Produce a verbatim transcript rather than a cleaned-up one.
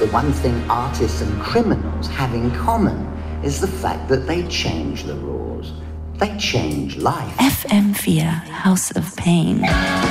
the one thing artists and criminals have in common is the fact that they change the rules. They change life. F M four, House of Pain.